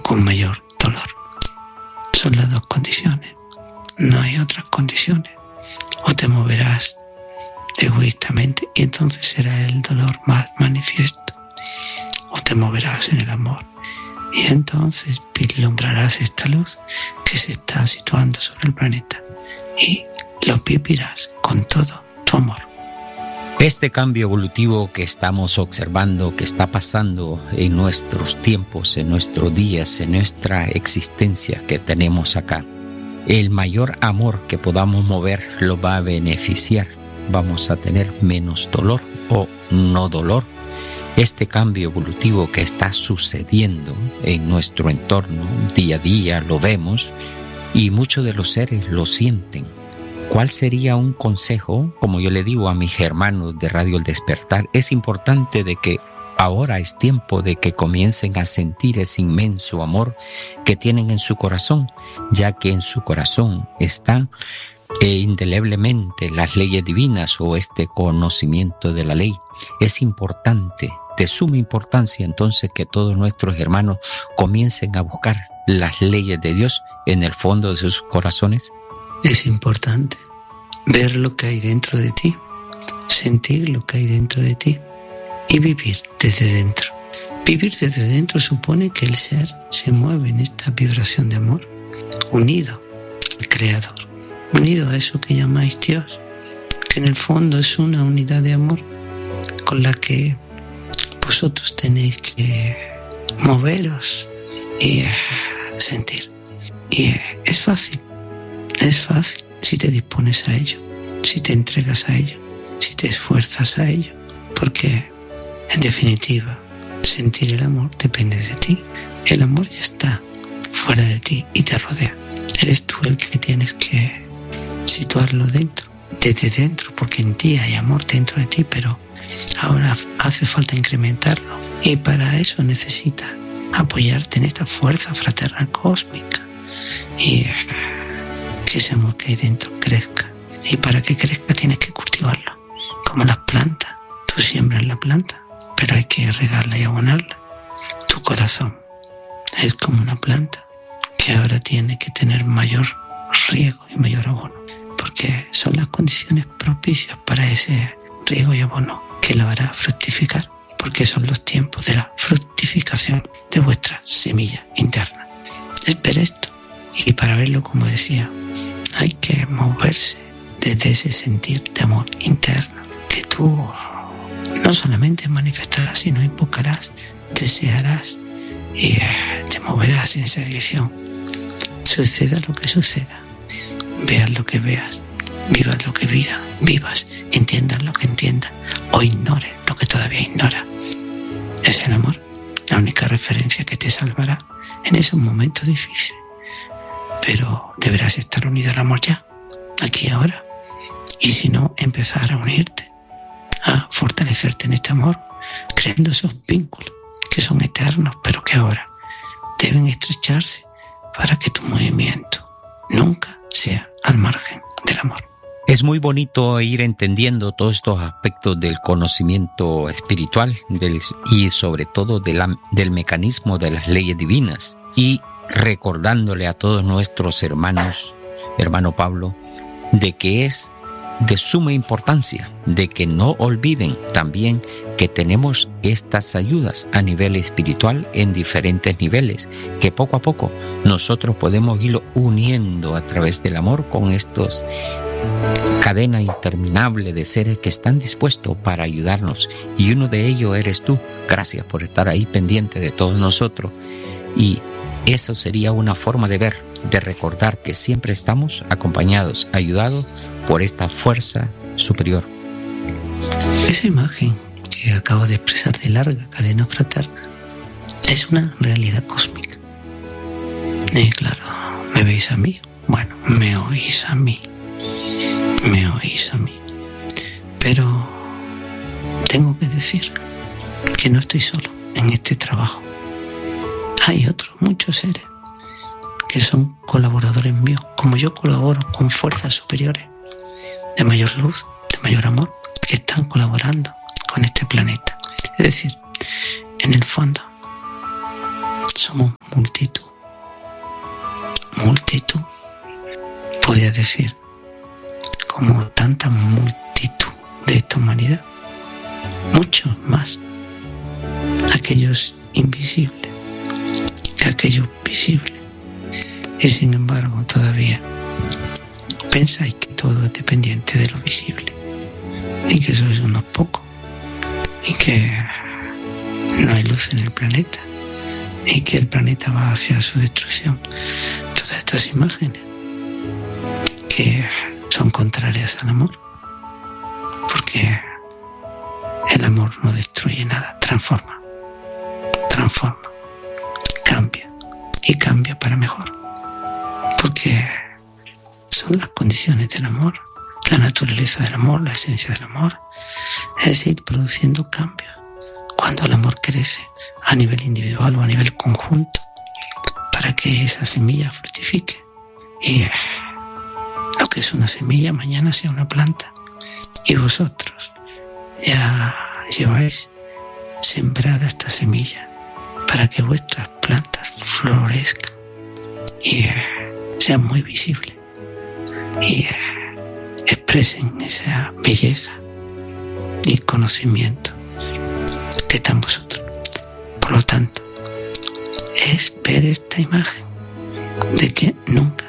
con mayor dolor. Son las dos condiciones, no hay otras condiciones. O te moverás egoístamente y entonces será el dolor más manifiesto, o te moverás en el amor y entonces vislumbrarás esta luz que se está situando sobre el planeta y lo vivirás con todo tu amor. Este cambio evolutivo que estamos observando, que está pasando en nuestros tiempos, en nuestros días, en nuestra existencia que tenemos acá, el mayor amor que podamos mover lo va a beneficiar. Vamos a tener menos dolor o no dolor. Este cambio evolutivo que está sucediendo en nuestro entorno día a día lo vemos y muchos de los seres lo sienten. ¿Cuál sería un consejo? Como yo le digo a mis hermanos de Radio El Despertar, es importante de que ahora es tiempo de que comiencen a sentir ese inmenso amor que tienen en su corazón, ya que en su corazón están indeleblemente las leyes divinas o este conocimiento de la ley. Es importante, de suma importancia entonces, que todos nuestros hermanos comiencen a buscar las leyes de Dios en el fondo de sus corazones. Es importante ver lo que hay dentro de ti, sentir lo que hay dentro de ti y vivir desde dentro. Vivir desde dentro supone que el ser se mueve en esta vibración de amor, unido al Creador, unido a eso que llamáis Dios, que en el fondo es una unidad de amor con la que vosotros tenéis que moveros y sentir. Y es fácil si te dispones a ello, si te entregas a ello, si te esfuerzas a ello, porque en definitiva sentir el amor depende de ti. El amor ya está fuera de ti y te rodea. Eres tú el que tienes que situarlo dentro, desde dentro, porque en ti hay amor dentro de ti, pero ahora hace falta incrementarlo y para eso necesitas apoyarte en esta fuerza fraterna cósmica y que ese amor que hay dentro crezca. Y para que crezca tienes que cultivarlo, como las plantas. Tú siembras la planta, pero hay que regarla y abonarla. Tu corazón es como una planta que ahora tiene que tener mayor riego y mayor abono, porque son las condiciones propicias para ese riego y abono que lo hará fructificar, porque son los tiempos de la fructificación de vuestra semilla interna. Es ver esto, y para verlo, como decía, hay que moverse desde ese sentir de amor interno que tú no solamente manifestarás, sino invocarás, desearás y te moverás en esa dirección. Suceda lo que suceda, veas lo que veas, vivas lo que vivas, entiendas lo que entiendas o ignores lo que todavía ignora. Es el amor la única referencia que te salvará en esos momentos difíciles. Pero deberás estar unido al amor ya, aquí y ahora. Y si no, empezar a unirte, a fortalecerte en este amor, creando esos vínculos que son eternos, pero que ahora deben estrecharse para que tu movimiento nunca sea al margen del amor. Es muy bonito ir entendiendo todos estos aspectos del conocimiento espiritual y sobre todo del mecanismo de las leyes divinas, y recordándole a todos nuestros hermanos, hermano Pablo, de que es de suma importancia, de que no olviden también que tenemos estas ayudas a nivel espiritual en diferentes niveles, que poco a poco nosotros podemos irlo uniendo a través del amor con estos cadena interminable de seres que están dispuestos para ayudarnos, y uno de ellos eres tú. Gracias por estar ahí pendiente de todos nosotros, y eso sería una forma de ver, de recordar que siempre estamos acompañados, ayudados por esta fuerza superior. Esa imagen que acabo de expresar de larga cadena fraterna es una realidad cósmica. Y claro, ¿me veis a mí? Bueno, me oís a mí. Pero tengo que decir que no estoy solo en este trabajo. Hay otros muchos seres que son colaboradores míos, como yo colaboro con fuerzas superiores de mayor luz, de mayor amor, que están colaborando con este planeta. Es decir, en el fondo somos multitud. Multitud, podría decir, como tanta multitud de esta humanidad. Muchos más aquellos invisibles que aquellos visibles. Y sin embargo, todavía pensáis que todo es dependiente de lo visible y que sois unos pocos y que no hay luz en el planeta y que el planeta va hacia su destrucción. Todas estas imágenes que son contrarias al amor, porque el amor no destruye nada, transforma, cambia y cambia para mejor, porque son las condiciones del amor, la naturaleza del amor, la esencia del amor, es decir, produciendo cambios. Cuando el amor crece a nivel individual o a nivel conjunto, para que esa semilla fructifique y lo que es una semilla mañana sea una planta, y vosotros ya lleváis sembrada esta semilla para que vuestras plantas florezcan y sean muy visibles y expresen esa belleza y conocimiento que está en vosotros. Por lo tanto, es ver esta imagen de que nunca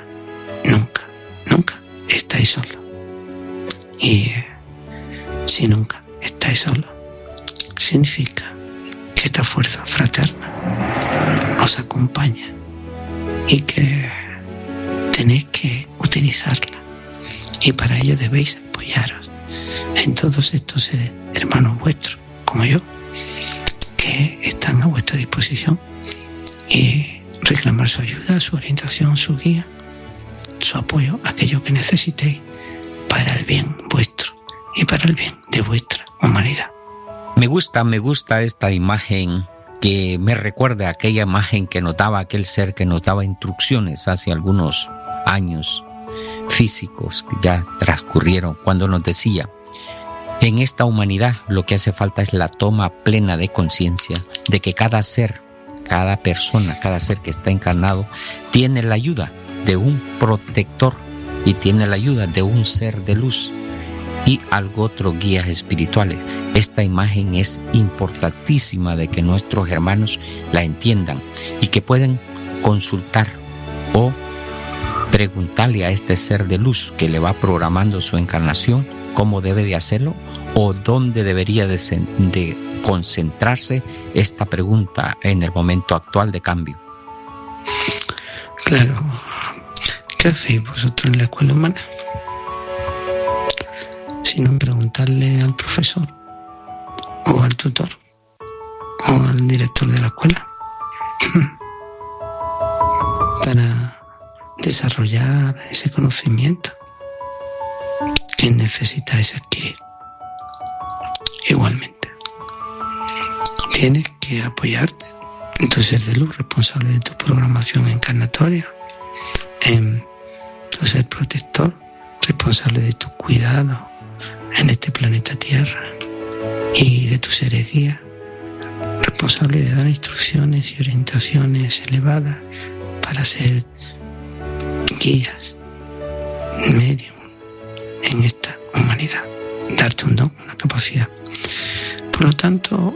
estáis solos. Y si nunca estáis solos, significa que esta fuerza fraterna os acompaña y que tenéis que utilizarla. Y para ello debéis apoyaros en todos estos seres hermanos vuestros, como yo, que están a vuestra disposición, y reclamar su ayuda, su orientación, su guía, su apoyo, aquello que necesitéis para el bien vuestro y para el bien de vuestra humanidad. Me gusta esta imagen que me recuerda a aquella imagen que notaba aquel ser que nos daba instrucciones hace algunos años físicos que ya transcurrieron, cuando nos decía: en esta humanidad lo que hace falta es la toma plena de conciencia de que cada ser, cada persona, cada ser que está encarnado tiene la ayuda de un protector y tiene la ayuda de un ser de luz y algo otros guías espirituales. Esta imagen es importantísima de que nuestros hermanos la entiendan y que pueden consultar o preguntarle a este ser de luz que le va programando su encarnación cómo debe de hacerlo o dónde debería de concentrarse esta pregunta en el momento actual de cambio. Claro. ¿Qué hacéis vosotros en la escuela humana? Sino preguntarle al profesor o al tutor o al director de la escuela para desarrollar ese conocimiento que necesitáis adquirir. Igualmente, tienes que apoyarte en tu ser de luz, responsable de tu programación encarnatoria, en tu ser protector, responsable de tu cuidado en este planeta Tierra, y de tu ser guía, responsable de dar instrucciones y orientaciones elevadas para ser guías, medium en esta humanidad, darte un don, una capacidad. Por lo tanto,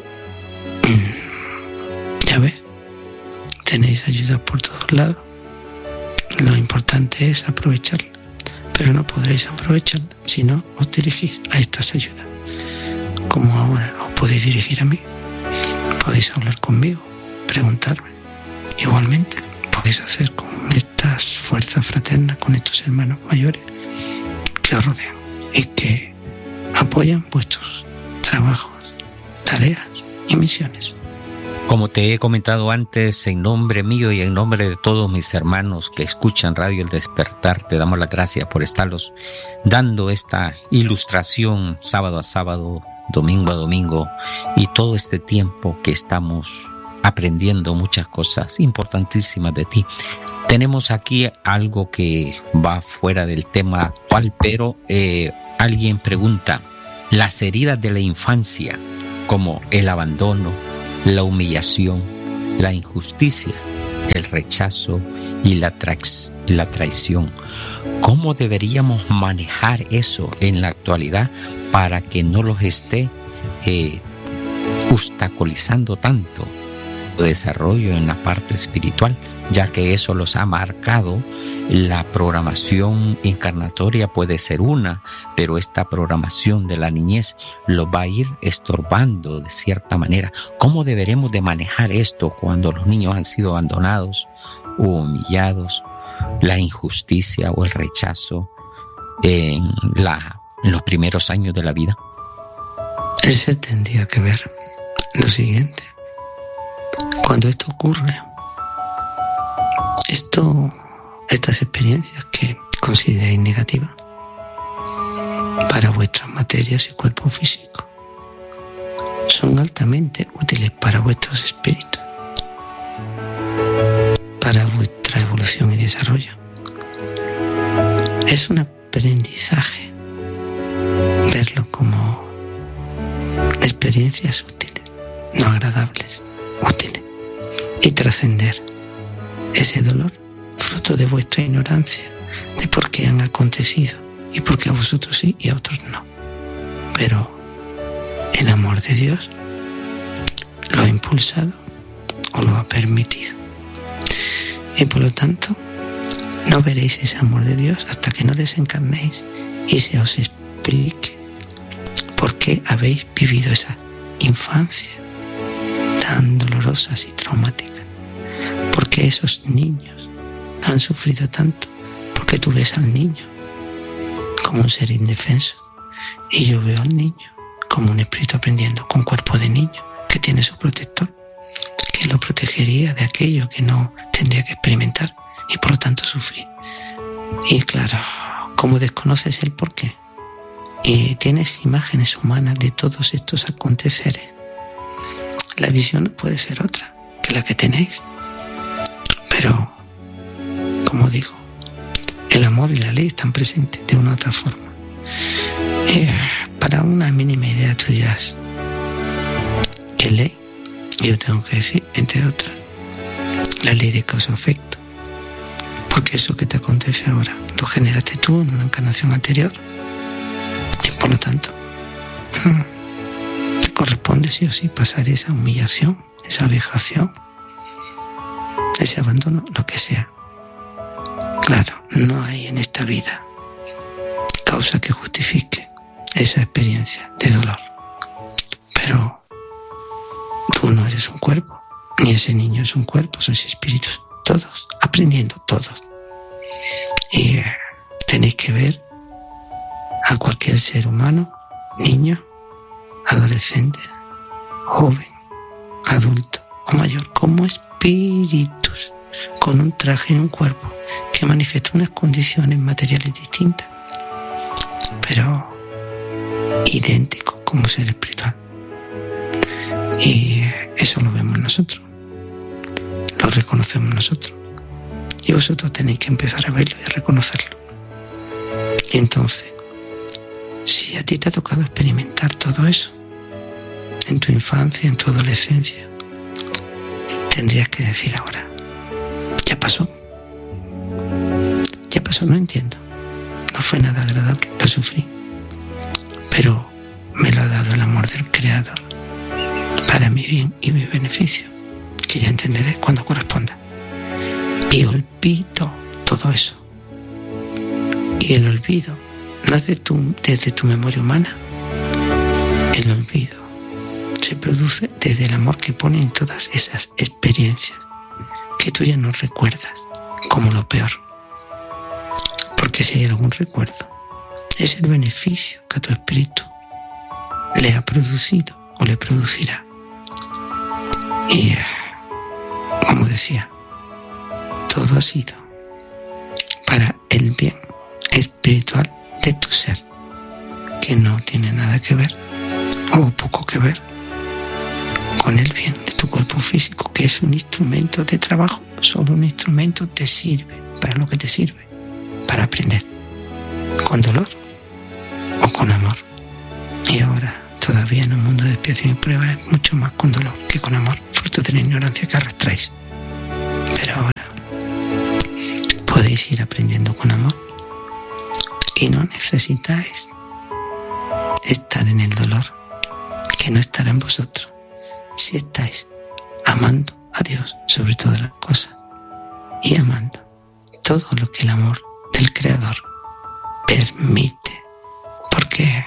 ya ves, tenéis ayuda por todos lados. Lo importante es aprovecharla, pero no podréis aprovecharla si no os dirigís a estas ayudas. Como ahora os podéis dirigir a mí, podéis hablar conmigo, preguntarme. Igualmente podéis hacer con estas fuerzas fraternas, con estos hermanos mayores que os rodean y que apoyan vuestros trabajos, tareas y misiones. Como te he comentado antes, en nombre mío y en nombre de todos mis hermanos que escuchan Radio El Despertar, te damos las gracias por estarlos dando esta ilustración sábado a sábado, domingo a domingo, y todo este tiempo que estamos aprendiendo muchas cosas importantísimas de ti. Tenemos aquí algo que va fuera del tema actual, pero alguien pregunta: las heridas de la infancia, como el abandono, la humillación, la injusticia, el rechazo y la traición. ¿Cómo deberíamos manejar eso en la actualidad para que no los esté obstaculizando tanto su desarrollo en la parte espiritual, ya que eso los ha marcado? La programación encarnatoria puede ser una, pero esta programación de la niñez lo va a ir estorbando de cierta manera. ¿Cómo deberemos de manejar esto cuando los niños han sido abandonados o humillados, la injusticia o el rechazo en los primeros años de la vida? Ese tendría que ver lo siguiente. Cuando esto ocurre, estas experiencias que consideráis negativas para vuestras materias y cuerpo físico son altamente útiles para vuestros espíritus, para vuestra evolución y desarrollo. Es un aprendizaje verlo como experiencias útiles, no agradables, útiles, y trascender ese dolor fruto de vuestra ignorancia de por qué han acontecido y por qué a vosotros sí y a otros no. Pero el amor de Dios lo ha impulsado o lo ha permitido. Y por lo tanto, no veréis ese amor de Dios hasta que no desencarnéis y se os explique por qué habéis vivido esa infancia tan dolorosas y traumáticas. ¿Por qué esos niños han sufrido tanto? Porque tú ves al niño como un ser indefenso y yo veo al niño como un espíritu aprendiendo con cuerpo de niño que tiene su protector, que lo protegería de aquello que no tendría que experimentar y por lo tanto sufrir. Y claro, como desconoces el porqué y tienes imágenes humanas de todos estos aconteceres, la visión no puede ser otra que la que tenéis. Pero, como digo, el amor y la ley están presentes de una u otra forma. Para una mínima idea tú dirás, ¿qué ley? Yo tengo que decir, entre otras, la ley de causa-efecto. Porque eso que te acontece ahora lo generaste tú en una encarnación anterior. Y por lo tanto, te corresponde sí o sí pasar esa humillación, esa vejación, ese abandono, lo que sea. Claro, no hay en esta vida causa que justifique esa experiencia de dolor. Pero tú no eres un cuerpo, ni ese niño es un cuerpo, sois espíritus, todos, aprendiendo todos. Y tenéis que ver a cualquier ser humano, niño, adolescente, joven, adulto o mayor, como espíritus, con un traje y un cuerpo que manifiesta unas condiciones materiales distintas, pero idénticos como ser espiritual. Y eso lo vemos nosotros, lo reconocemos nosotros, y vosotros tenéis que empezar a verlo y a reconocerlo. Y entonces, si a ti te ha tocado experimentar todo eso en tu infancia, en tu adolescencia, tendrías que decir ahora, ya pasó, no entiendo, no fue nada agradable, lo sufrí, pero me lo ha dado el amor del Creador para mi bien y mi beneficio, que ya entenderé cuando corresponda. Y olvido todo eso. Y el olvido no es desde tu memoria humana. El olvido se produce desde el amor que pone en todas esas experiencias que tú ya no recuerdas como lo peor. Porque si hay algún recuerdo, es el beneficio que a tu espíritu le ha producido o le producirá. Y, como decía, todo ha sido para el bien espiritual de tu ser, que no tiene nada que ver, o poco que ver, con el bien de tu cuerpo físico, que es un instrumento de trabajo. Solo un instrumento te sirve para lo que te sirve, para aprender, con dolor o con amor. Y ahora, todavía en un mundo de expiación y prueba, es mucho más con dolor que con amor, fruto fruto de la ignorancia que arrastráis. Pero ahora podéis ir aprendiendo con amor y no necesitáis estar en el dolor, que no estará en vosotros si estáis amando a Dios sobre todas las cosas y amando todo lo que el amor del Creador permite, porque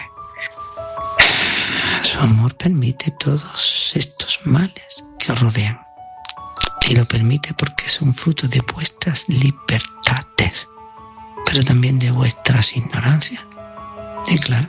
su amor permite todos estos males que os rodean, y lo permite porque son fruto de vuestras libertades, pero también de vuestras ignorancias. Y claro,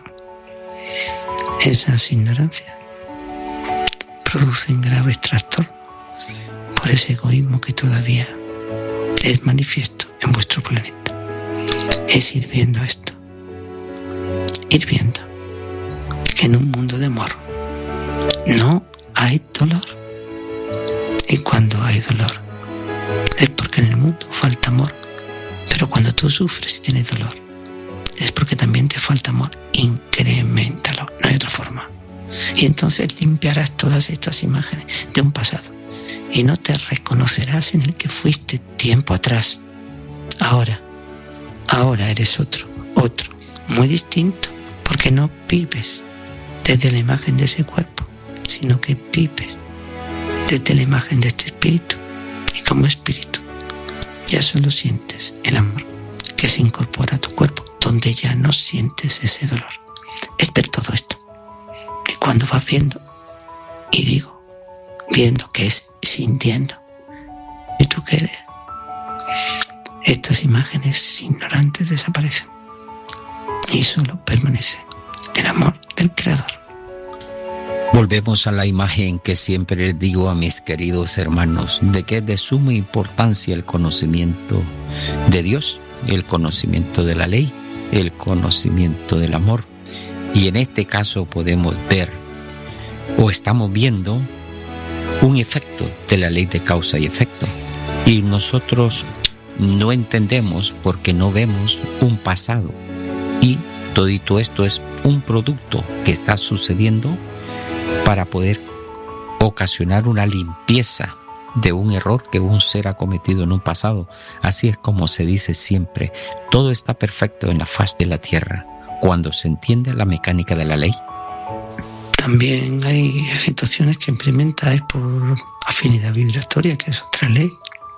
esas ignorancias producen graves trastornos por ese egoísmo que todavía es manifiesto en vuestro planeta. Es ir viendo esto, ir viendo que en un mundo de amor no hay dolor, y cuando hay dolor es porque en el mundo falta amor. Pero cuando tú sufres y tienes dolor es porque también te falta amor. Increméntalo, no hay otra forma. Y entonces limpiarás todas estas imágenes de un pasado y no te reconocerás en el que fuiste tiempo atrás. Ahora eres otro, muy distinto, porque no vives desde la imagen de ese cuerpo, sino que vives desde la imagen de este espíritu, y como espíritu ya solo sientes el amor que se incorpora a tu cuerpo, donde ya no sientes ese dolor. Es ver todo esto, y cuando vas viendo, y digo viendo, que es sintiendo, ¿y tú qué eres? Estas imágenes ignorantes desaparecen y solo permanece el amor del Creador. Volvemos a la imagen que siempre les digo a mis queridos hermanos, de que es de suma importancia el conocimiento de Dios, el conocimiento de la ley, el conocimiento del amor. Y en este caso podemos ver, o estamos viendo, un efecto de la ley de causa y efecto. Y nosotros no entendemos porque no vemos un pasado. Y todito esto es un producto que está sucediendo para poder ocasionar una limpieza de un error que un ser ha cometido en un pasado. Así es como se dice siempre, todo está perfecto en la faz de la tierra cuando se entiende la mecánica de la ley. También hay situaciones que implementas por afinidad vibratoria, que es otra ley,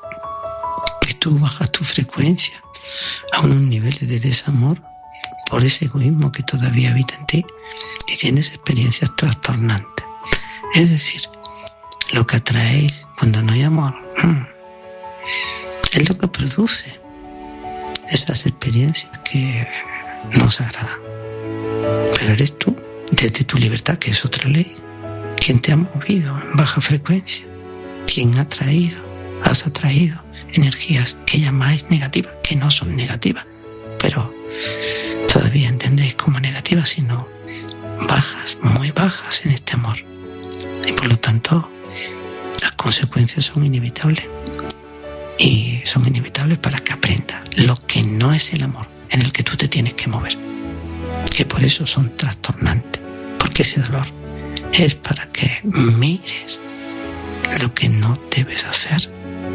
que tú bajas tu frecuencia a unos niveles de desamor por ese egoísmo que todavía habita en ti, y tienes experiencias trastornantes. Es decir, lo que atraéis cuando no hay amor es lo que produce esas experiencias que no os agradan. Pero eres tú, desde tu libertad, que es otra ley, quien te ha movido en baja frecuencia, quien has atraído energías que llamáis negativas, que no son negativas, pero todavía entendéis como negativas, sino bajas, muy bajas en este amor. Y por lo tanto, las consecuencias son inevitables. Y son inevitables para que aprendas lo que no es el amor en el que tú te tienes que mover. Que por eso son trastornantes. Porque ese dolor es para que mires lo que no debes hacer.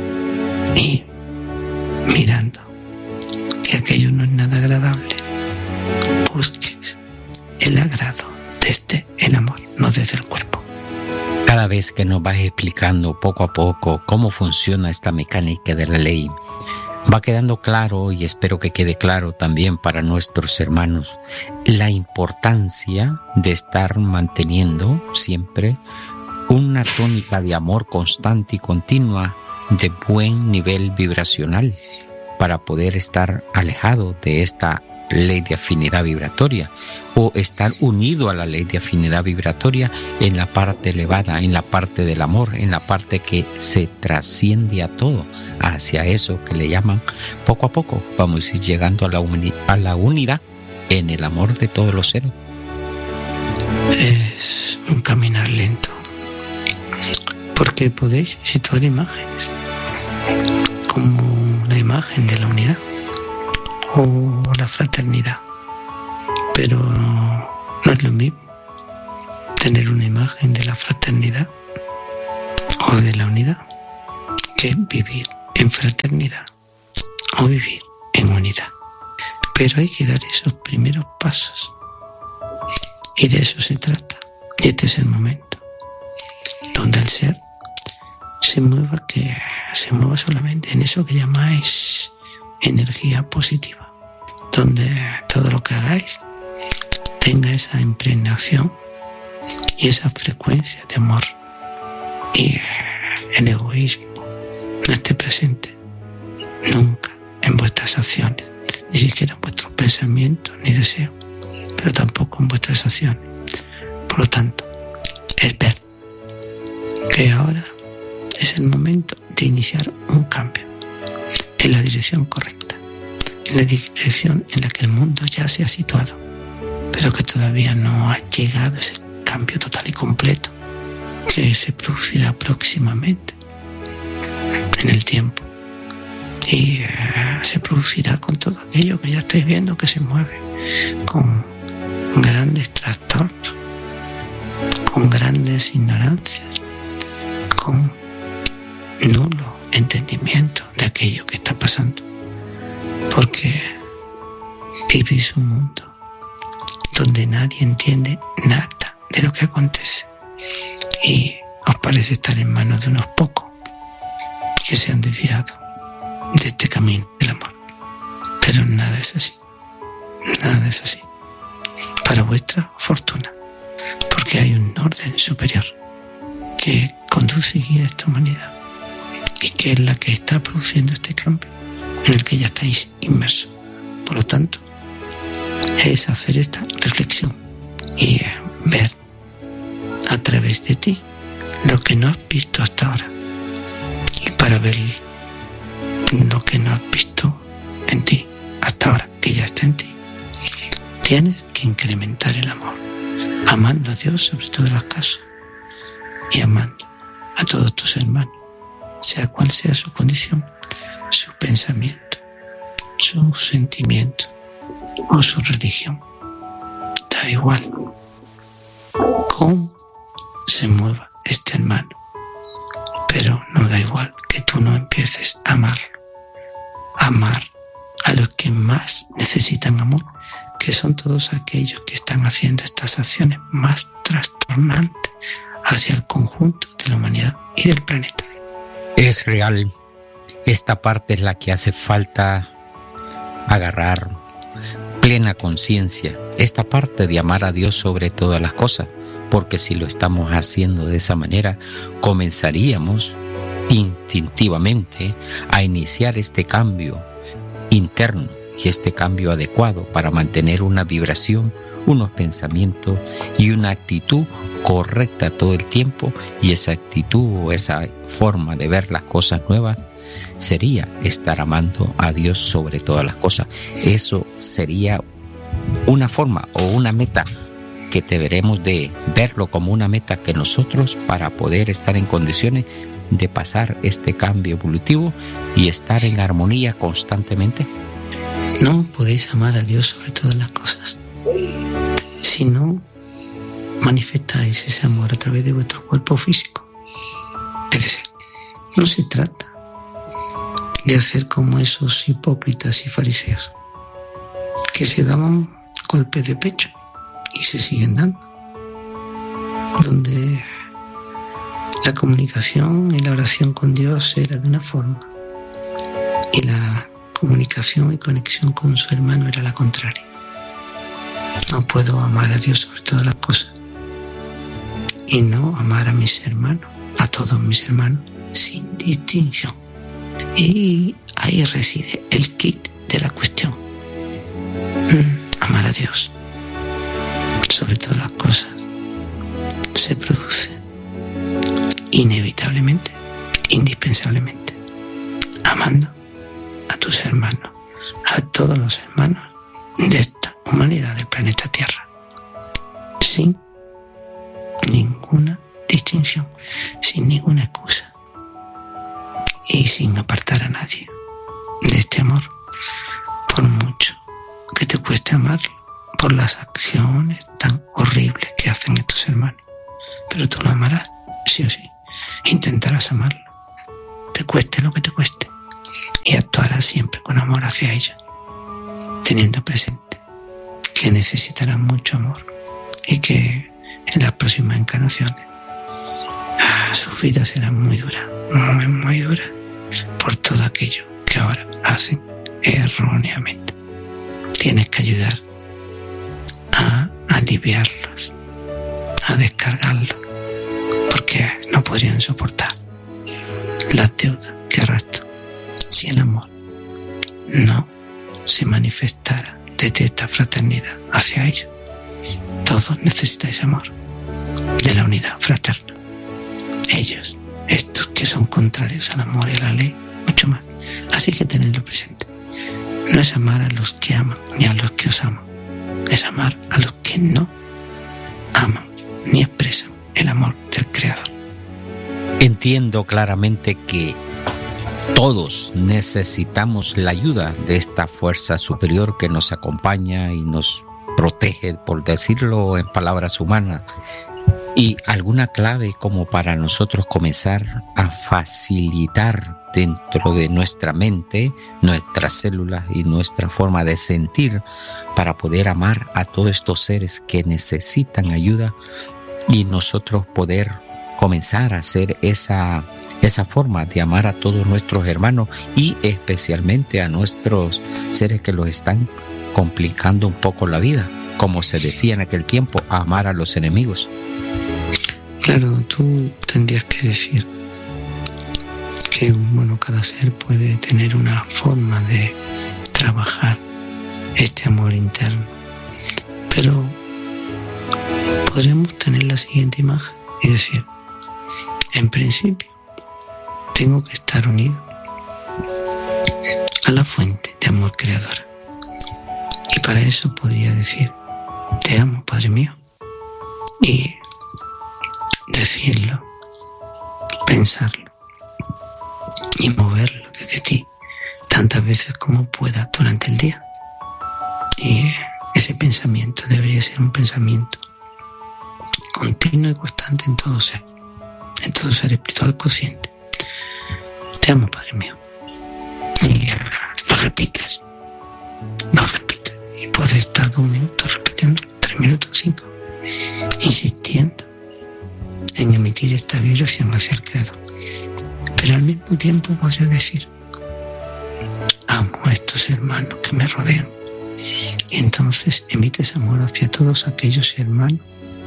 Y mirando que aquello no es nada agradable, busques el agrado desde el amor, no desde el cuerpo. Cada vez que nos vas explicando poco a poco cómo funciona esta mecánica de la ley, va quedando claro, y espero que quede claro también para nuestros hermanos, la importancia de estar manteniendo siempre una tónica de amor constante y continua, de buen nivel vibracional, para poder estar alejado de esta ley de afinidad vibratoria, o estar unido a la ley de afinidad vibratoria en la parte elevada, en la parte del amor, en la parte que se trasciende a todo, hacia eso que le llaman, poco a poco vamos a ir llegando a la unidad en el amor de todos los seres. Es un caminar lento, porque podéis situar imágenes como la imagen de la unidad o la fraternidad, pero no es lo mismo tener una imagen de la fraternidad o o de la unidad, que es vivir en fraternidad o vivir en unidad. Pero hay que dar esos primeros pasos y de eso se trata. Y este es el momento donde el ser se mueva solamente en eso que llamáis energía positiva, donde todo lo que hagáis tenga esa impregnación y esa frecuencia de amor, y el egoísmo no esté presente nunca en vuestras acciones, ni siquiera en vuestros pensamientos ni deseos, pero tampoco en vuestras acciones. Por lo tanto, es ver que ahora es el momento de iniciar un cambio en la dirección correcta, en la dirección en la que el mundo ya se ha situado, pero que todavía no ha llegado ese cambio total y completo que se producirá próximamente en el tiempo, y se producirá con todo aquello que ya estáis viendo que se mueve, con grandes trastornos, con grandes ignorancias, con nulo entendimiento de aquello que está pasando, porque vivís un mundo donde nadie entiende nada de lo que acontece y os parece estar en manos de unos pocos que se han desviado de este camino del amor. Pero nada es así, nada es así, para vuestra fortuna, porque hay un orden superior que conduce y guía a esta humanidad, y que es la que está produciendo este cambio en el que ya estáis inmersos. Por lo tanto, es hacer esta reflexión y ver a través de ti lo que no has visto hasta ahora, y para ver lo que no has visto en ti hasta ahora, que ya está en ti, tienes que incrementar el amor, amando a Dios sobre todas las cosas y amando a todos tus hermanos, sea cual sea su condición, su pensamiento, su sentimiento o su religión. Da igual cómo se mueva este hermano, pero no da igual que tú no empieces a amarlo, amar a los que más necesitan amor, que son todos aquellos que están haciendo estas acciones más trastornantes hacia el conjunto de la humanidad y del planeta. Es real. Esta parte es la que hace falta agarrar plena conciencia. Esta parte de amar a Dios sobre todas las cosas. Porque si lo estamos haciendo de esa manera, comenzaríamos instintivamente a iniciar este cambio interno y este cambio adecuado para mantener una vibración, unos pensamientos y una actitud correcta todo el tiempo. Y esa actitud o esa forma de ver las cosas nuevas sería estar amando a Dios sobre todas las cosas. Eso sería una forma o una meta que deberemos de verlo como una meta que nosotros, para poder estar en condiciones de pasar este cambio evolutivo y estar en armonía constantemente. No podéis amar a Dios sobre todas las cosas si no manifestáis ese amor a través de vuestro cuerpo físico. Es decir, no se trata de hacer como esos hipócritas y fariseos que se daban golpes de pecho y se siguen dando, donde la comunicación y la oración con Dios era de una forma y la comunicación y conexión con su hermano era la contraria. No puedo amar a Dios sobre todas las cosas y no amar a mis hermanos, a todos mis hermanos, sin distinción. Y ahí reside el kit de la cuestión. Amar a Dios sobre todas las cosas se produce inevitablemente, indispensablemente, amando a tus hermanos, a todos los hermanos de esta humanidad del planeta Tierra, sin ninguna distinción, sin ninguna excusa y sin apartar a nadie de este amor, por mucho que te cueste amarlo, por las acciones tan horribles que hacen estos hermanos. Pero tú lo amarás, sí o sí, intentarás amarlo, te cueste lo que te cueste, y actuarás siempre con amor hacia ellos, teniendo presente que necesitarán mucho amor y que en las próximas encarnaciones sus vidas serán muy duras, muy, muy duras, por todo aquello que ahora hacen erróneamente. Tienes que ayudar a aliviarlos, a descargarlos, porque no podrían soportar las deudas que arrastran si el amor no se manifestara desde esta fraternidad hacia ellos. Todos necesitáis amor, de la unidad fraterna. Ellos, estos que son contrarios al amor y a la ley, mucho más. Así que tenedlo presente. No es amar a los que aman ni a los que os aman, es amar a los que no aman ni expresan el amor del Creador. Entiendo claramente que todos necesitamos la ayuda de esta fuerza superior que nos acompaña y nos protege, por decirlo en palabras humanas. Y alguna clave como para nosotros comenzar a facilitar dentro de nuestra mente, nuestras células y nuestra forma de sentir para poder amar a todos estos seres que necesitan ayuda y nosotros poder comenzar a hacer esa forma de amar a todos nuestros hermanos y especialmente a nuestros seres que los están complicando un poco la vida, como se decía en aquel tiempo, amar a los enemigos. Claro, tú tendrías que decir que cada ser puede tener una forma de trabajar este amor interno, pero podríamos tener la siguiente imagen y decir, en principio tengo que estar unido a la fuente de amor creadora, y para eso podría decir, te amo, Padre mío, y decirlo, pensarlo y moverlo desde ti tantas veces como pueda durante el día. Y ese pensamiento debería ser un pensamiento continuo y constante en todo ser espiritual consciente. Te amo, Padre mío. Y lo repites. Y puedes estar 2 minutos repitiendo, 3 minutos, 5, insistiendo en emitir esta vibración hacia el Creador. Pero al mismo tiempo puedes decir, amo a estos hermanos que me rodean. Y entonces emites amor hacia todos aquellos hermanos,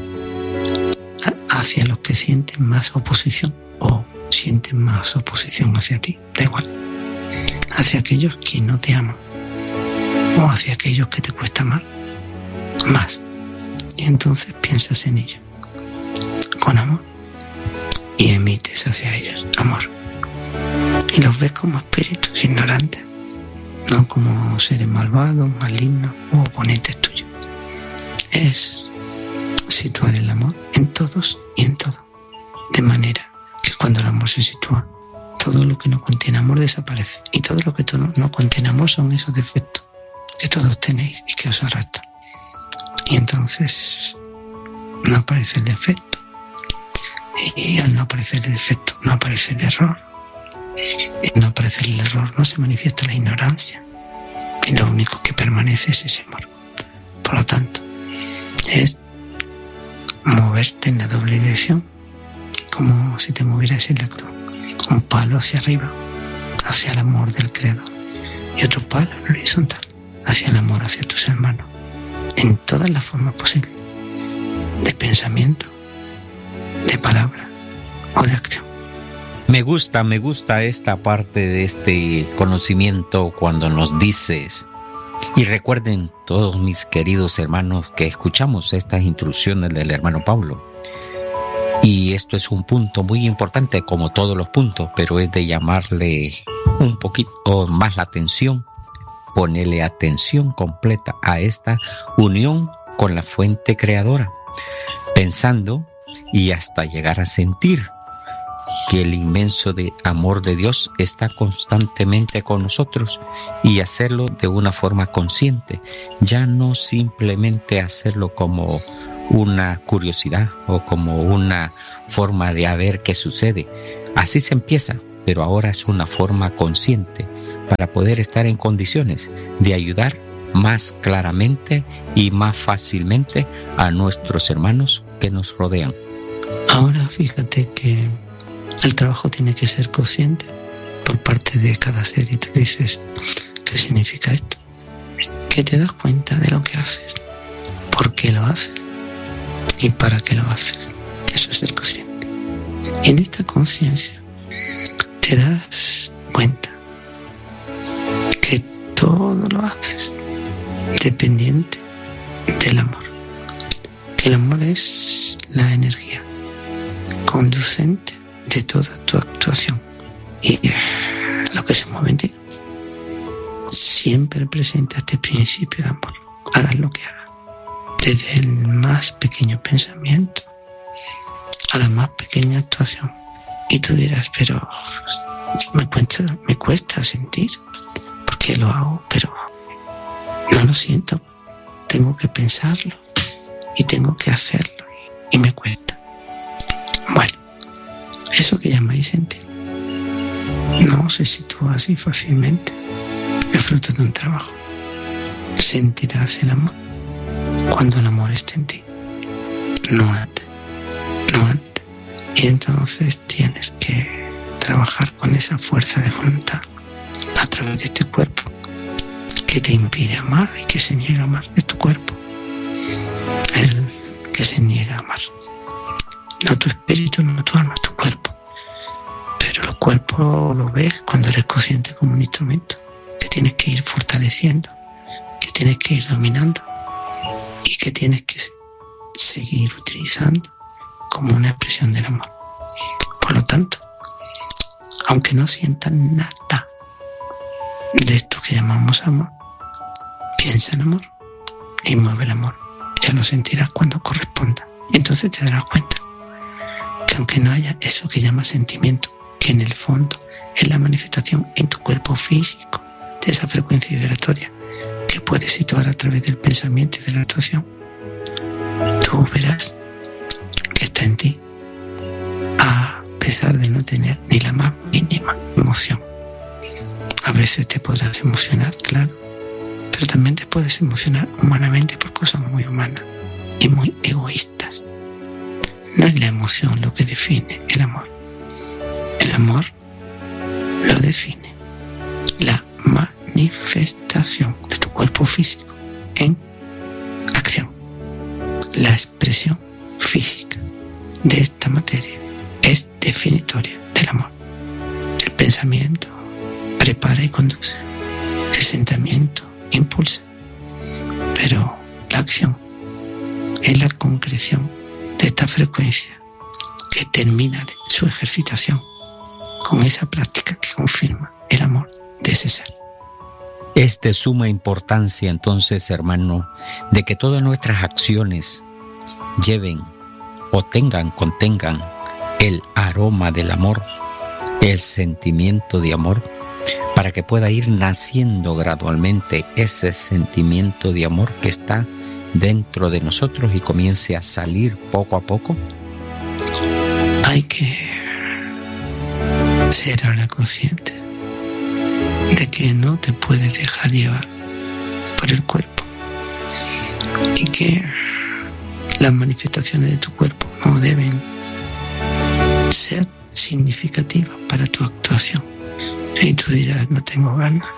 hacia los que sienten más oposición o sienten más oposición hacia ti, da igual, hacia aquellos que no te aman o hacia aquellos que te cuesta más. Y entonces piensas en ellos con amor y emites hacia ellos amor y los ves como espíritus ignorantes, no como seres malvados, malignos u oponentes tuyos. Es situar el amor en todos y en todo, de manera que cuando el amor se sitúa, todo lo que no contiene amor desaparece, y todo lo que no contiene amor son esos defectos que todos tenéis y que os arrastran. Y entonces no aparece el defecto, y al no aparecer el defecto no aparece el error, y al no aparecer el error no se manifiesta la ignorancia, y lo único que permanece es ese amor. Por lo tanto, es moverte en la doble dirección, como si te movieras en la cruz, un palo hacia arriba, hacia el amor del Creador, y otro palo en horizontal, hacia el amor hacia tus hermanos, en todas las formas posibles, de pensamiento, de palabra o de acción. Me gusta esta parte de este conocimiento cuando nos dices, y recuerden todos mis queridos hermanos que escuchamos estas instrucciones del hermano Pablo, y esto es un punto muy importante como todos los puntos, pero es de llamarle un poquito más la atención, ponerle atención completa a esta unión con la fuente creadora, pensando y hasta llegar a sentir que el inmenso amor de Dios está constantemente con nosotros, y hacerlo de una forma consciente, ya no simplemente hacerlo como una curiosidad o como una forma de a ver qué sucede. Así se empieza, pero ahora es una forma consciente para poder estar en condiciones de ayudar más claramente y más fácilmente a nuestros hermanos que nos rodean. Ahora fíjate que el trabajo tiene que ser consciente por parte de cada ser, y tú dices, ¿qué significa esto? Que te das cuenta de lo que haces, por qué lo haces y para qué lo haces. Eso es ser consciente. Y en esta conciencia te das cuenta que todo lo haces dependiente del amor. Que el amor es la energía conducente de toda tu actuación. Y lo que se mueve en ti siempre presenta este principio de amor. Hagas lo que hagas, desde el más pequeño pensamiento a la más pequeña actuación. Y tú dirás, pero me cuesta sentir, porque lo hago, pero no lo siento. Tengo que pensarlo y tengo que hacerlo y me cuesta. Bueno, eso que llamáis sentir no se sitúa así fácilmente. Es fruto de un trabajo. Sentirás el amor cuando el amor esté en ti, no antes. Y entonces tienes que trabajar con esa fuerza de voluntad a través de este cuerpo que te impide amar y que se niega a amar. Es tu cuerpo el que se niega a amar. No tu espíritu, no tu alma, tu cuerpo. Pero el cuerpo lo ves cuando eres consciente como un instrumento que tienes que ir fortaleciendo, que tienes que ir dominando y que tienes que seguir utilizando como una expresión del amor. Por lo tanto, aunque no sientas nada de esto que llamamos amor, piensa en amor y mueve el amor. Ya lo sentirás cuando corresponda. Entonces te darás cuenta que aunque no haya eso que llamas sentimiento, que en el fondo es la manifestación en tu cuerpo físico de esa frecuencia vibratoria que puedes situar a través del pensamiento y de la actuación, tú verás que está en ti, a pesar de no tener ni la más mínima emoción. A veces te podrás emocionar, claro, pero también te puedes emocionar humanamente por cosas muy humanas y muy egoístas. No es la emoción lo que define el amor. El amor lo define la manifestación de tu cuerpo físico en acción. La expresión física de esta materia es definitoria del amor. El pensamiento prepara y conduce. El sentimiento impulsa. Pero la acción es la concreción de esta frecuencia que termina su ejercitación con esa práctica que confirma el amor de ese ser. Es de suma importancia entonces, hermano, de que todas nuestras acciones lleven o contengan el aroma del amor, el sentimiento de amor, para que pueda ir naciendo gradualmente ese sentimiento de amor que está dentro de nosotros y comience a salir poco a poco. Hay que ser ahora consciente de que no te puedes dejar llevar por el cuerpo y que las manifestaciones de tu cuerpo no deben ser significativas para tu actuación. Y tú dirás, no tengo ganas.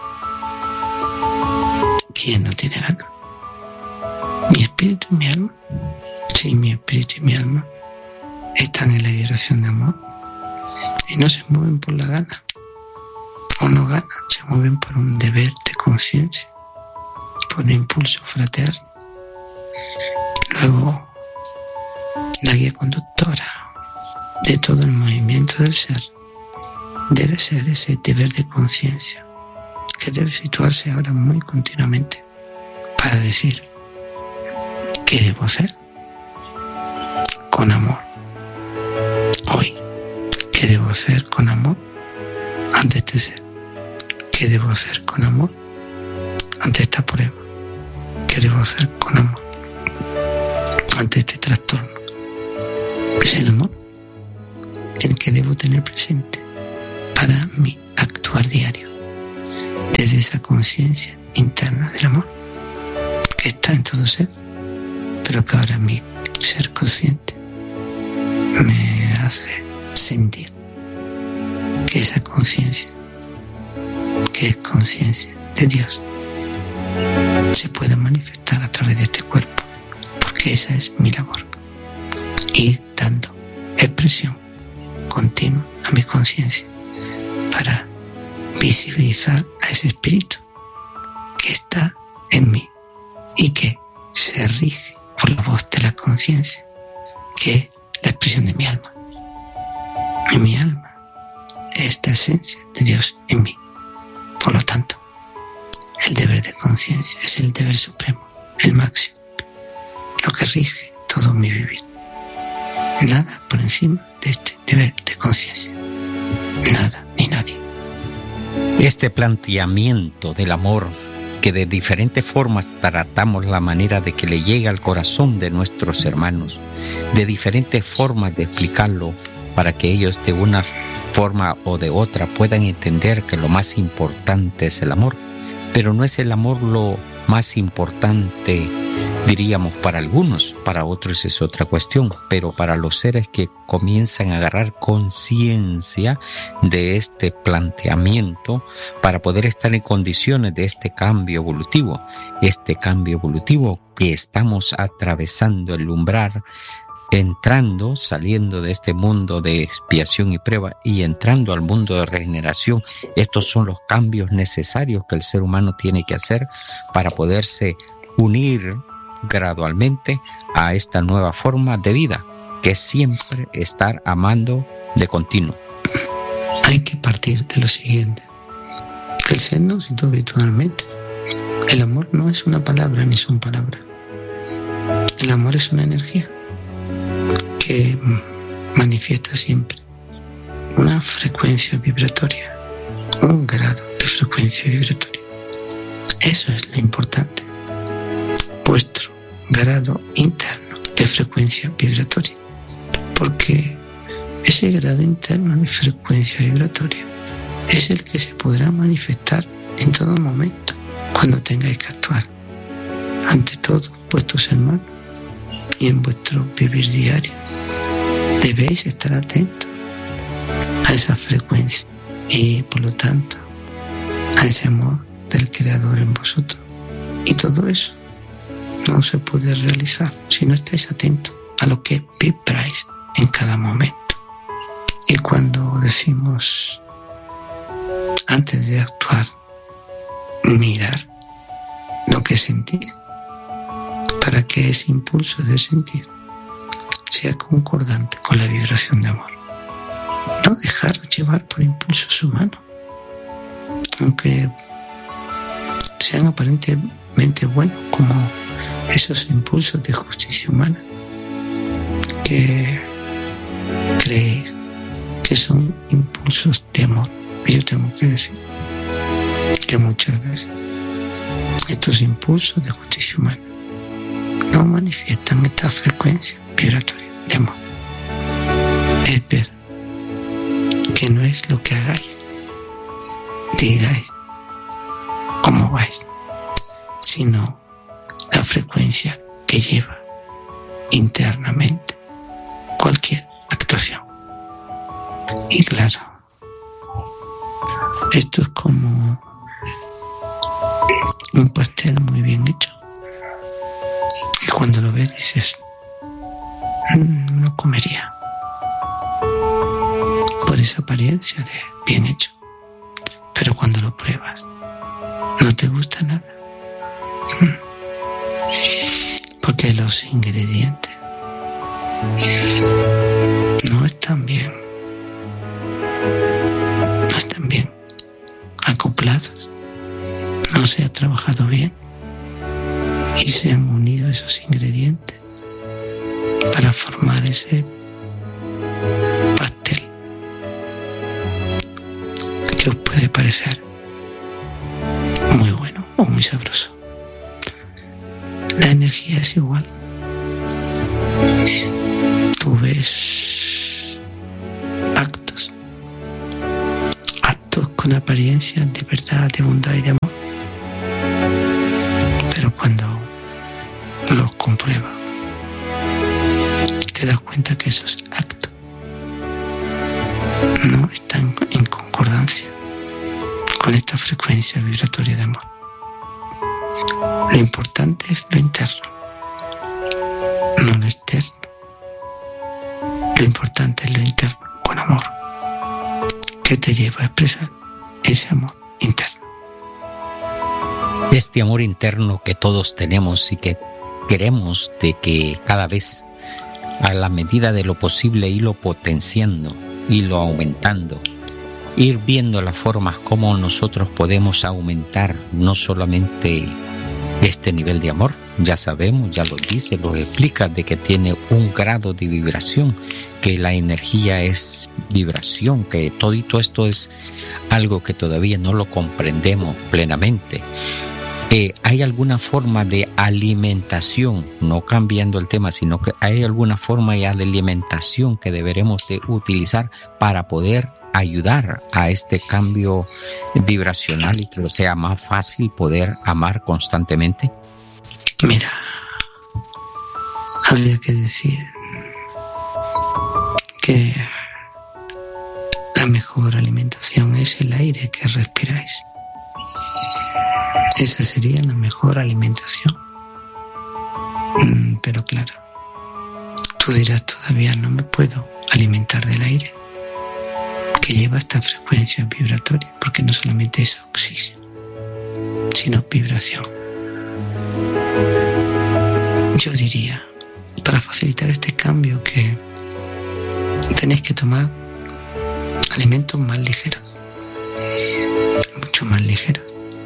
¿Quién no tiene ganas? ¿Mi espíritu y mi alma? Sí, mi espíritu y mi alma están en la vibración de amor y no se mueven por la gana o no ganan, se mueven por un deber de conciencia, por un impulso fraterno. Luego, la guía conductora de todo el movimiento del ser debe ser ese deber de conciencia que debe situarse ahora muy continuamente para decir ¿qué debo hacer? Con amor. Hoy, ¿qué debo hacer con amor ante este ser? ¿Qué debo hacer con amor ante esta prueba? ¿Qué debo hacer con amor ante este trastorno. Es el amor el que debo tener presente para mi actuar diario, desde esa conciencia interna del amor que está en todo ser, pero que ahora mi ser consciente me hace sentir que esa conciencia, que es conciencia de Dios, se puede manifestar a través de este cuerpo, porque esa es mi labor, ir dando expresión continua a mi conciencia para visibilizar a ese espíritu que está en mí y que se rige por la voz de la conciencia, que es la expresión de mi alma. Y mi alma es esta esencia de Dios en mí. Por lo tanto, el deber de conciencia es el deber supremo, el máximo, lo que rige todo mi vivir. Nada por encima de este deber de conciencia. Nada ni nadie. Este planteamiento del amor, que de diferentes formas tratamos la manera de que le llegue al corazón de nuestros hermanos, de diferentes formas de explicarlo para que ellos de una forma o de otra puedan entender que lo más importante es el amor, pero no es el amor lo más importante, diríamos, para algunos, para otros es otra cuestión, pero para los seres que comienzan a agarrar conciencia de este planteamiento para poder estar en condiciones de este cambio evolutivo que estamos atravesando el umbral, entrando, saliendo de este mundo de expiación y prueba y entrando al mundo de regeneración. Estos son los cambios necesarios que el ser humano tiene que hacer para poderse unir gradualmente a esta nueva forma de vida, que es siempre estar amando de continuo. Hay que partir de lo siguiente, que el ser nos sitúa virtualmente. El amor no es una palabra ni son palabras. El amor es una energía que manifiesta siempre una frecuencia vibratoria, un grado de frecuencia vibratoria. Eso es lo importante, vuestro grado interno de frecuencia vibratoria, porque ese grado interno de frecuencia vibratoria es el que se podrá manifestar en todo momento cuando tengáis que actuar ante todos vuestros hermanos y en vuestro vivir diario. Debéis estar atentos a esa frecuencia y por lo tanto a ese amor del Creador en vosotros. Y todo eso no se puede realizar si no estáis atentos a lo que vibráis en cada momento. Y cuando decimos antes de actuar, mirar lo que sentís, para que ese impulso de sentir sea concordante con la vibración de amor. No dejar llevar por impulsos humanos, aunque sean aparentemente buenos, como esos impulsos de justicia humana que creéis que son impulsos de amor. Y yo tengo que decir que muchas veces estos impulsos de justicia humana no manifiestan esta frecuencia vibratoria de amor. Es ver que no es lo que hagáis, digáis, cómo vais, sino la frecuencia que lleva internamente cualquier actuación. Y claro, esto es como un pastel muy bien hecho. Y cuando lo ves dices, no comería, por esa apariencia de bien hecho. Pero cuando lo pruebas, no te gusta nada. Porque los ingredientes no están bien acoplados, no se ha trabajado bien y se han unido esos ingredientes para formar ese pastel que os puede parecer muy bueno o muy sabroso. La energía es igual. Tú ves actos con apariencia de verdad, de bondad y de amor, pero cuando los compruebas te das cuenta que esos actos no están en concordancia con esta frecuencia vibratoria de amor. Lo importante es lo interno, no lo externo. Lo importante es lo interno, con amor, que te lleva a expresar ese amor interno. Este amor interno que todos tenemos y que queremos de que cada vez, a la medida de lo posible, irlo potenciando, irlo aumentando, ir viendo las formas como nosotros podemos aumentar no solamente este nivel de amor, ya sabemos, ya lo dice, lo explica, de que tiene un grado de vibración, que la energía es vibración, que todo esto es algo que todavía no lo comprendemos plenamente. ¿Hay alguna forma de alimentación, no cambiando el tema, sino que hay alguna forma ya de alimentación que deberemos de utilizar para poder ayudar a este cambio vibracional y que lo sea más fácil poder amar constantemente? Mira, habría que decir que la mejor alimentación es el aire que respiráis. Esa sería la mejor alimentación. Pero claro, tú dirás, todavía no me puedo alimentar del aire que lleva esta frecuencia vibratoria, porque no solamente es oxígeno, sino vibración. Yo diría, para facilitar este cambio, que tenéis que tomar alimentos más ligeros, mucho más ligeros,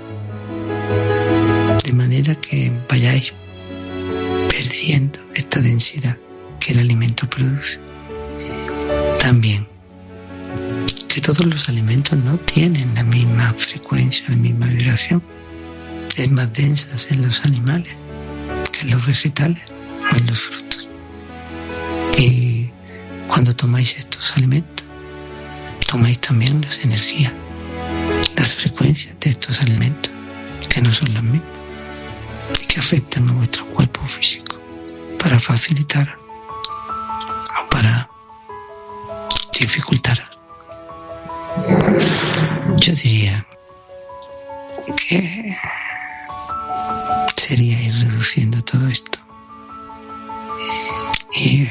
de manera que vayáis perdiendo esta densidad que el alimento produce. También que todos los alimentos no tienen la misma frecuencia, la misma vibración. Es más densas en los animales que en los vegetales o en los frutos. Y cuando tomáis estos alimentos, tomáis también las energías, las frecuencias de estos alimentos, que no son las mismas, y que afectan a vuestro cuerpo físico, para facilitar o para dificultar. Yo diría que sería ir reduciendo todo esto y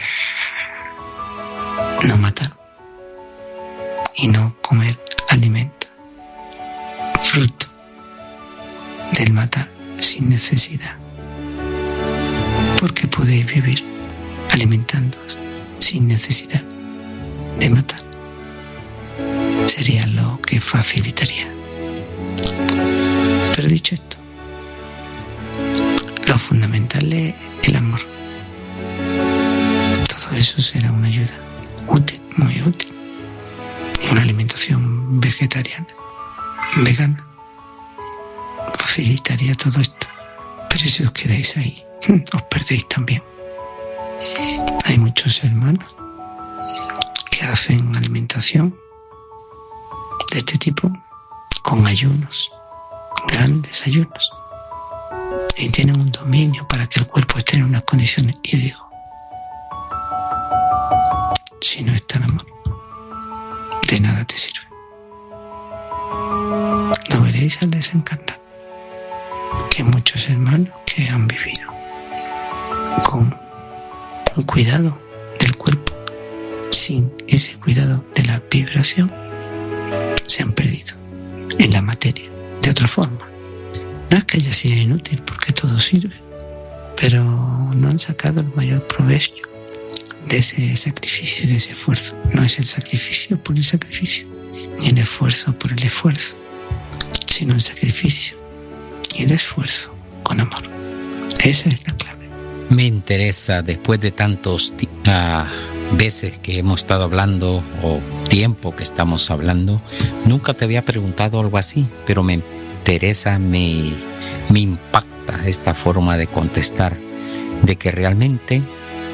no matar y no comer alimento fruto del matar sin necesidad, porque podéis vivir alimentándoos sin necesidad de matar. Sería lo que facilitaría. Pero dicho esto, lo fundamental es el amor. Todo eso será una ayuda útil, muy útil. Y una alimentación vegetariana, vegana, facilitaría todo esto. Pero si os quedáis ahí, os perdéis también. Hay muchos hermanos que hacen alimentación de este tipo con ayunos, grandes ayunos, y tienen un dominio para que el cuerpo esté en unas condiciones. Y digo, si no está el amor, de nada te sirve. Lo veréis al desencarnar, que muchos hermanos que han vivido con un cuidado del cuerpo, sin ese cuidado de la vibración, se han perdido en la materia de otra forma. No es que haya sido inútil, porque todo sirve, pero no han sacado el mayor provecho de ese sacrificio, de ese esfuerzo. No es el sacrificio por el sacrificio, ni el esfuerzo por el esfuerzo, sino el sacrificio y el esfuerzo con amor. Esa es la clave. Me interesa, después de tantos veces que hemos estado hablando, o tiempo que estamos hablando, nunca te había preguntado algo así, pero me interesa, me impacta esta forma de contestar, de que realmente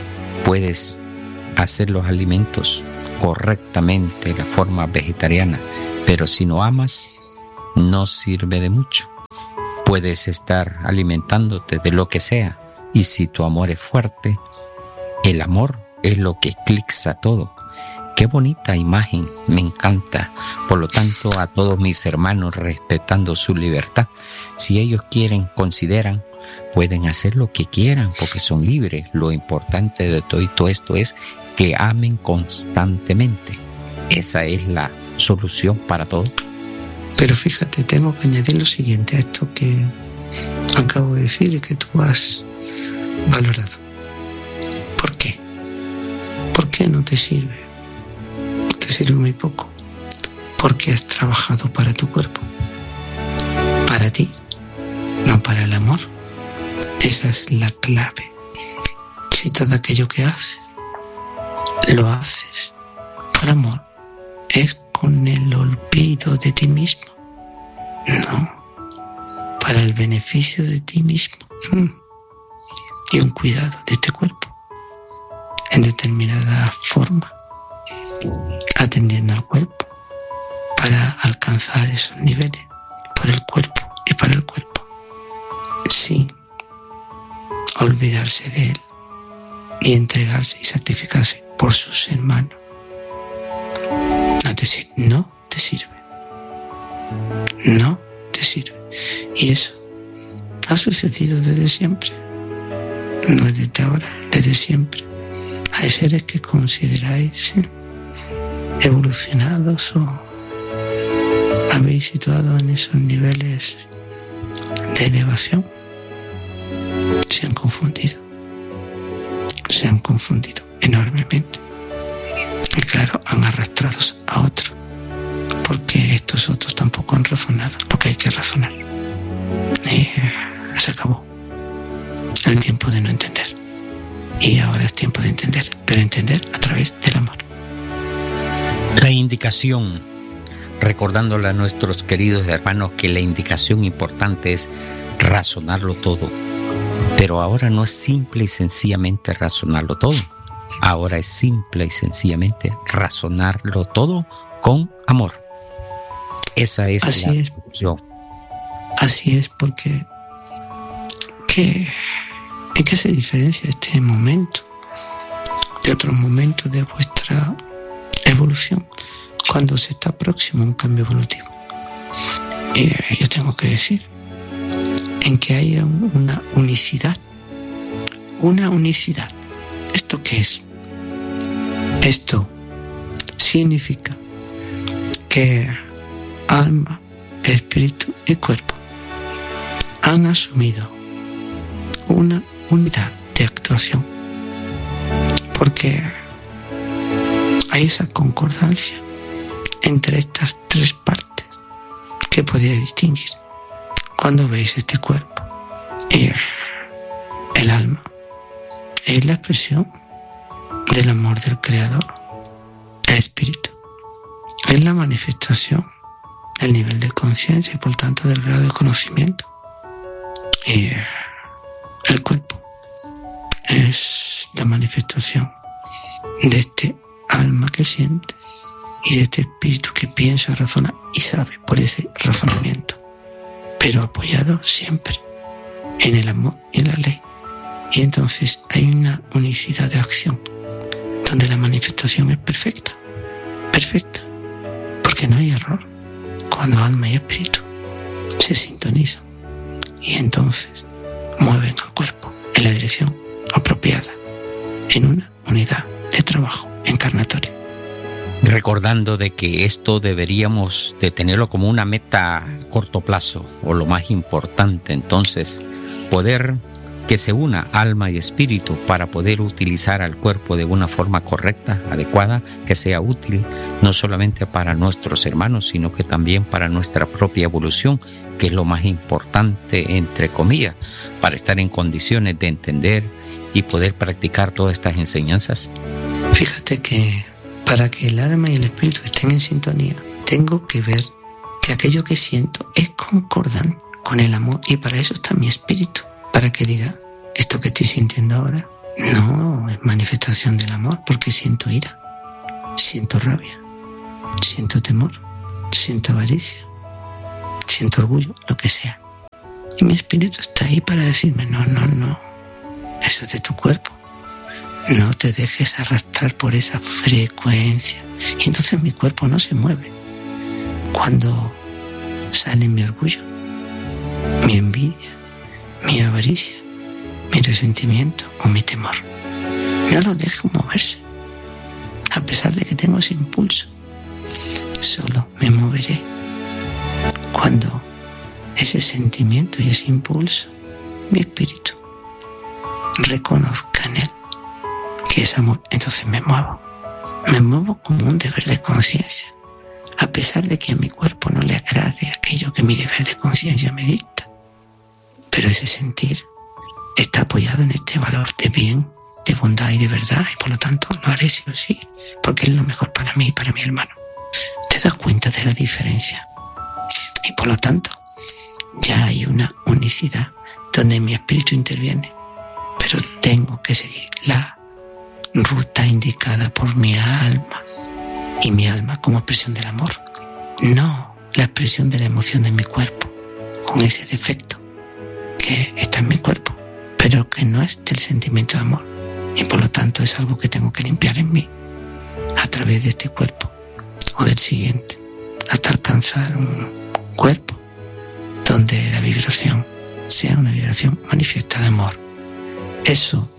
puedes hacer los alimentos correctamente, la forma vegetariana, pero si no amas, no sirve de mucho. Puedes estar alimentándote de lo que sea, y si tu amor es fuerte, el amor es lo que eclipsa todo. Qué bonita imagen, me encanta. Por lo tanto, a todos mis hermanos, respetando su libertad, si ellos quieren, consideran, pueden hacer lo que quieran porque son libres. Lo importante de todo esto es que amen constantemente. Esa es la solución para todo. Pero fíjate, tengo que añadir lo siguiente a esto que acabo de decir y que tú has valorado. ¿Por qué? ¿Por qué no te sirve? Te sirve muy poco. Porque has trabajado para tu cuerpo. Para ti, no para el amor. Esa es la clave. Si todo aquello que haces, lo haces por amor, es con el olvido de ti mismo. No, para el beneficio de ti mismo. Y un cuidado de este cuerpo en determinada forma, atendiendo al cuerpo para alcanzar esos niveles por el cuerpo y para el cuerpo, sin olvidarse de él y entregarse y sacrificarse por sus hermanos. No te sirve. No te sirve. Y eso ha sucedido desde siempre. No es desde ahora, desde siempre. Hay seres que consideráis evolucionados o habéis situado en esos niveles de elevación. Se han confundido enormemente. Y claro, han arrastrado a otros, porque estos otros tampoco han razonado lo que hay que razonar. Y se acabó el tiempo de no entender. Y ahora es tiempo de entender, pero entender a través del amor. La indicación, recordándole a nuestros queridos hermanos que la indicación importante es razonarlo todo. Pero ahora no es simple y sencillamente razonarlo todo. Ahora es simple y sencillamente razonarlo todo con amor. Esa es la solución. Así es, porque ¿en qué se diferencia este momento de otros momentos de vuestra evolución cuando se está próximo a un cambio evolutivo? Y yo tengo que decir en que haya una unicidad. ¿Esto qué es? Esto significa que alma, espíritu y cuerpo han asumido una unidad de actuación, porque hay esa concordancia entre estas tres partes que podéis distinguir cuando veis este cuerpo. Y el alma es la expresión del amor del Creador. El espíritu es la manifestación del nivel de conciencia y por tanto del grado de conocimiento. Y el cuerpo es la manifestación de este alma que siente y de este espíritu que piensa, razona y sabe por ese razonamiento, pero apoyado siempre en el amor y en la ley. Y entonces hay una unicidad de acción donde la manifestación es perfecta, porque no hay error cuando alma y espíritu se sintonizan y entonces mueven al cuerpo en la dirección apropiada, en una unidad de trabajo encarnatorio. Recordando de que esto deberíamos de tenerlo como una meta a corto plazo, o lo más importante, entonces, poder que se una alma y espíritu para poder utilizar al cuerpo de una forma correcta, adecuada, que sea útil no solamente para nuestros hermanos, sino que también para nuestra propia evolución, que es lo más importante, entre comillas, para estar en condiciones de entender y poder practicar todas estas enseñanzas. Fíjate que para que el alma y el espíritu estén en sintonía, tengo que ver que aquello que siento es concordante con el amor, y para eso está mi espíritu, para que diga, esto que estoy sintiendo ahora no es manifestación del amor, porque siento ira, siento rabia, siento temor, siento avaricia, siento orgullo, lo que sea. Y mi espíritu está ahí para decirme, no, eso es de tu cuerpo. No te dejes arrastrar por esa frecuencia. Y entonces mi cuerpo no se mueve. Cuando sale mi orgullo, mi envidia, mi avaricia, mi resentimiento o mi temor, no lo dejo moverse. A pesar de que tengo ese impulso, solo me moveré cuando ese sentimiento y ese impulso, mi espíritu, reconozca en él que es amor. Entonces me muevo como un deber de conciencia, a pesar de que a mi cuerpo no le agrade aquello que mi deber de conciencia me dicta. Pero ese sentir está apoyado en este valor de bien, de bondad y de verdad, y por lo tanto lo haré sí o sí, porque es lo mejor para mí y para mi hermano. ¿Te das cuenta de la diferencia? Y por lo tanto ya hay una unicidad donde mi espíritu interviene, pero tengo que seguir la ruta indicada por mi alma, y mi alma como expresión del amor, no la expresión de la emoción de mi cuerpo, con ese defecto que está en mi cuerpo, pero que no es del sentimiento de amor, y por lo tanto es algo que tengo que limpiar en mí a través de este cuerpo o del siguiente, hasta alcanzar un cuerpo donde la vibración sea una vibración manifiesta de amor. Eso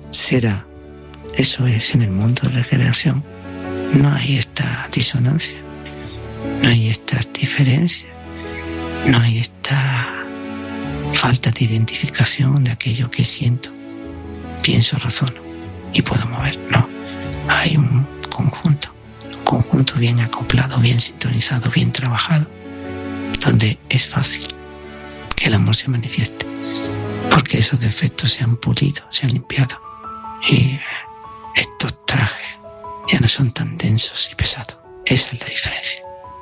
es en el mundo de la regeneración. No hay esta disonancia, no hay estas diferencias, no hay esta falta de identificación de aquello que siento, pienso, razono y puedo mover. No, hay un conjunto bien acoplado, bien sintonizado, bien trabajado, donde es fácil que el amor se manifieste, porque esos defectos se han pulido, se han limpiado, y estos trajes ya no son tan densos y pesados. Esa es la diferencia.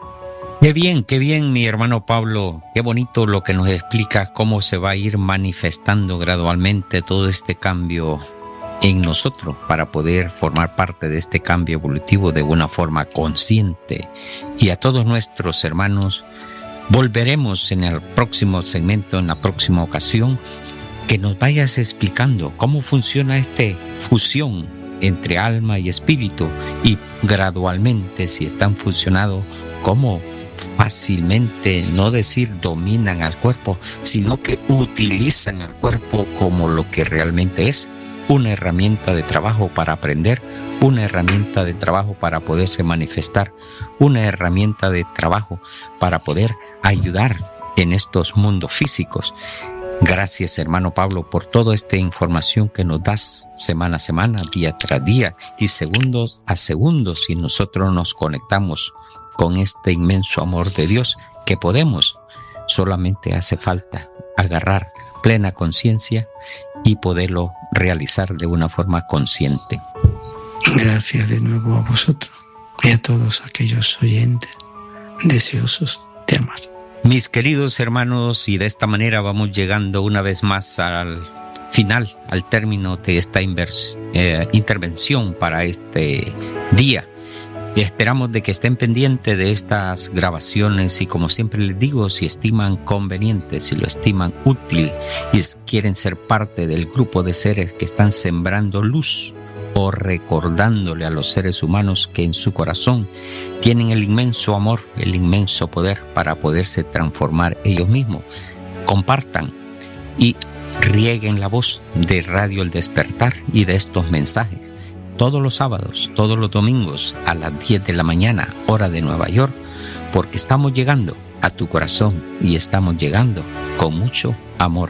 Qué bien, mi hermano Pablo. Qué bonito lo que nos explica, cómo se va a ir manifestando gradualmente todo este cambio en nosotros para poder formar parte de este cambio evolutivo de una forma consciente. Y a todos nuestros hermanos, volveremos en el próximo segmento, en la próxima ocasión, que nos vayas explicando cómo funciona esta fusión entre alma y espíritu, y gradualmente, si están fusionados, cómo fácilmente, no decir dominan al cuerpo, sino que utilizan al cuerpo como lo que realmente es, una herramienta de trabajo para aprender, una herramienta de trabajo para poderse manifestar, una herramienta de trabajo para poder ayudar en estos mundos físicos. Gracias, hermano Pablo, por toda esta información que nos das semana a semana, día tras día y segundos a segundos, y nosotros nos conectamos con este inmenso amor de Dios que podemos. Solamente hace falta agarrar plena conciencia y poderlo realizar de una forma consciente. Gracias de nuevo a vosotros y a todos aquellos oyentes deseosos de amar. Mis queridos hermanos, y de esta manera vamos llegando una vez más al final, al término de esta intervención para este día. Y esperamos de que estén pendientes de estas grabaciones, y como siempre les digo, si estiman conveniente, si lo estiman útil y quieren ser parte del grupo de seres que están sembrando luz o recordándole a los seres humanos que en su corazón tienen el inmenso amor, el inmenso poder para poderse transformar ellos mismos, compartan y rieguen la voz de Radio El Despertar y de estos mensajes. Todos los sábados, todos los domingos a las 10 de la mañana, hora de Nueva York, porque estamos llegando a tu corazón y estamos llegando con mucho amor.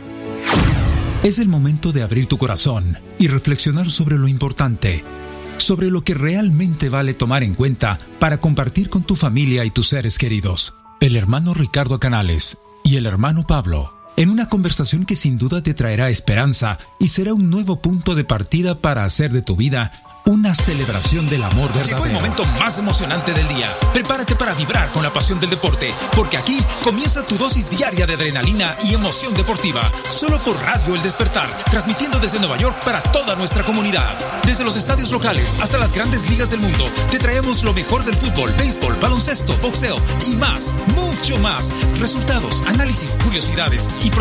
Es el momento de abrir tu corazón y reflexionar sobre lo importante, sobre lo que realmente vale tomar en cuenta para compartir con tu familia y tus seres queridos. El hermano Ricardo Canales y el hermano Pablo, en una conversación que sin duda te traerá esperanza y será un nuevo punto de partida para hacer de tu vida Una celebración del amor verdadero. Llegó el momento más emocionante del día. Prepárate para vibrar con la pasión del deporte, porque aquí comienza tu dosis diaria de adrenalina y emoción deportiva. Solo por Radio El Despertar, transmitiendo desde Nueva York para toda nuestra comunidad. Desde los estadios locales hasta las grandes ligas del mundo, te traemos lo mejor del fútbol, béisbol, baloncesto, boxeo y más, mucho más. Resultados, análisis, curiosidades y